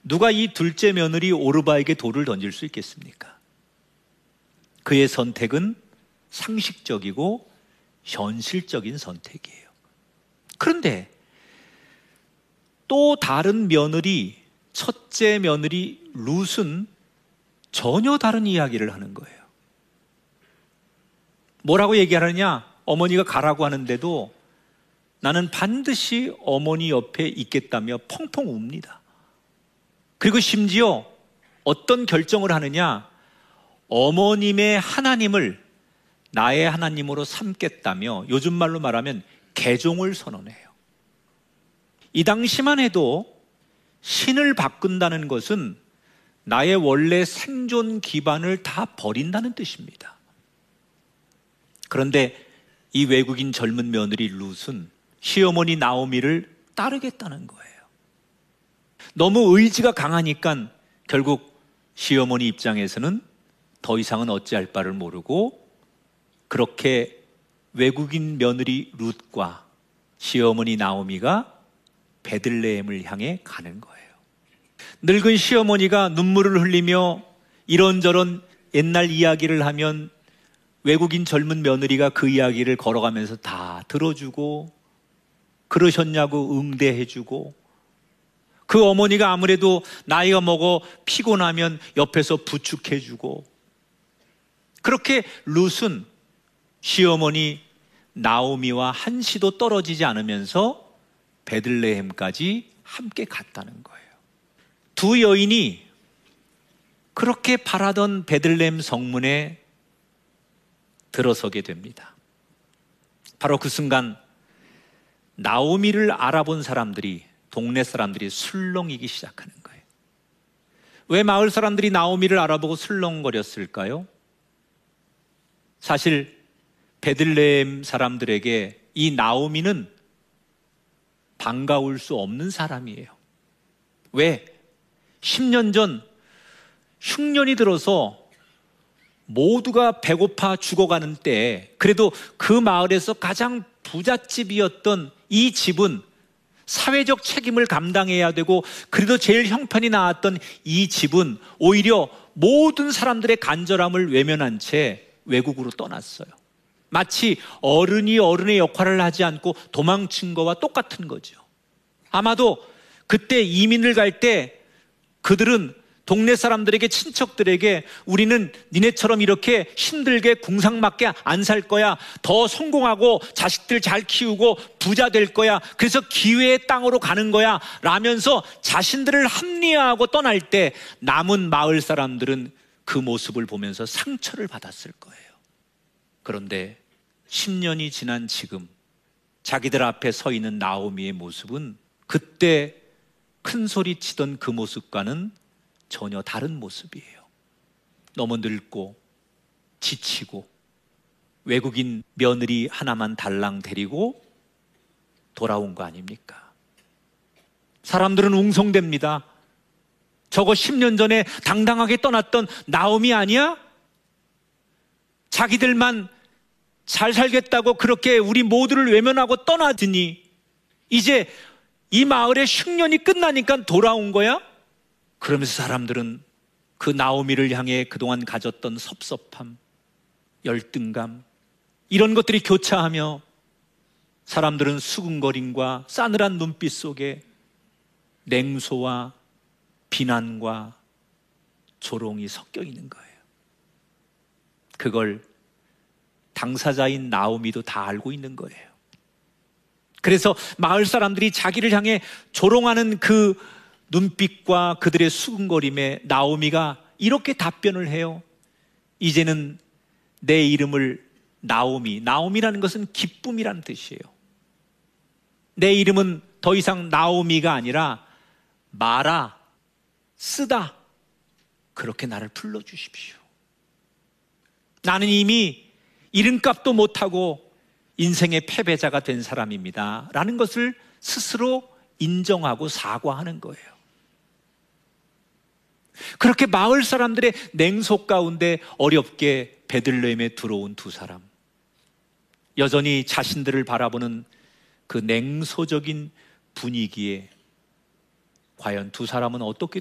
누가 이 둘째 며느리 오르바에게 돌을 던질 수 있겠습니까? 그의 선택은 상식적이고 현실적인 선택이에요. 그런데 또 다른 며느리, 첫째 며느리 룻은 전혀 다른 이야기를 하는 거예요. 뭐라고 얘기하느냐? 어머니가 가라고 하는데도 나는 반드시 어머니 옆에 있겠다며 펑펑 웁니다. 그리고 심지어 어떤 결정을 하느냐? 어머님의 하나님을 나의 하나님으로 삼겠다며, 요즘 말로 말하면 개종을 선언해요. 이 당시만 해도 신을 바꾼다는 것은 나의 원래 생존 기반을 다 버린다는 뜻입니다. 그런데 이 외국인 젊은 며느리 룻은 시어머니 나오미를 따르겠다는 거예요. 너무 의지가 강하니까 결국 시어머니 입장에서는 더 이상은 어찌할 바를 모르고 그렇게 외국인 며느리 룻과 시어머니 나오미가 베들레헴을 향해 가는 거예요. 늙은 시어머니가 눈물을 흘리며 이런저런 옛날 이야기를 하면 외국인 젊은 며느리가 그 이야기를 걸어가면서 다 들어주고, 그러셨냐고 응대해주고, 그 어머니가 아무래도 나이가 먹어 피곤하면 옆에서 부축해주고, 그렇게 룻은 시어머니 나오미와 한시도 떨어지지 않으면서 베들레헴까지 함께 갔다는 거예요. 두 여인이 그렇게 바라던 베들레헴 성문에 들어서게 됩니다. 바로 그 순간 나오미를 알아본 사람들이, 동네 사람들이 술렁이기 시작하는 거예요. 왜 마을 사람들이 나오미를 알아보고 술렁거렸을까요? 사실 베들레헴 사람들에게 이 나오미는 반가울 수 없는 사람이에요. 왜? 10년 전 흉년이 들어서 모두가 배고파 죽어가는 때에 그래도 그 마을에서 가장 부잣집이었던 이 집은 사회적 책임을 감당해야 되고, 그래도 제일 형편이 나았던 이 집은 오히려 모든 사람들의 간절함을 외면한 채 외국으로 떠났어요. 마치 어른이 어른의 역할을 하지 않고 도망친 거와 똑같은 거죠. 아마도 그때 이민을 갈 때 그들은 동네 사람들에게, 친척들에게 우리는 니네처럼 이렇게 힘들게 궁상맞게 안 살 거야, 더 성공하고 자식들 잘 키우고 부자 될 거야, 그래서 기회의 땅으로 가는 거야 라면서 자신들을 합리화하고 떠날 때 남은 마을 사람들은 그 모습을 보면서 상처를 받았을 거예요. 그런데 10년이 지난 지금 자기들 앞에 서 있는 나오미의 모습은 그때 큰 소리 치던 그 모습과는 전혀 다른 모습이에요. 너무 늙고 지치고 외국인 며느리 하나만 달랑 데리고 돌아온 거 아닙니까? 사람들은 웅성댑니다. 저거 10년 전에 당당하게 떠났던 나오미 아니야? 자기들만 잘 살겠다고 그렇게 우리 모두를 외면하고 떠나더니 이제 이 마을의 흉년이 끝나니까 돌아온 거야? 그러면서 사람들은 그 나오미를 향해 그동안 가졌던 섭섭함, 열등감, 이런 것들이 교차하며 사람들은 수군거림과 싸늘한 눈빛 속에 냉소와 비난과 조롱이 섞여 있는 거예요. 그걸 당사자인 나오미도 다 알고 있는 거예요. 그래서 마을 사람들이 자기를 향해 조롱하는 그 눈빛과 그들의 수군거림에 나오미가 이렇게 답변을 해요. 이제는 내 이름을 나오미라는 것은 기쁨이라는 뜻이에요. 내 이름은 더 이상 나오미가 아니라 마라, 쓰다, 그렇게 나를 불러주십시오. 나는 이미 이름값도 못하고 인생의 패배자가 된 사람입니다 라는 것을 스스로 인정하고 사과하는 거예요. 그렇게 마을 사람들의 냉소 가운데 어렵게 베들레헴에 들어온 두 사람, 여전히 자신들을 바라보는 그 냉소적인 분위기에 과연 두 사람은 어떻게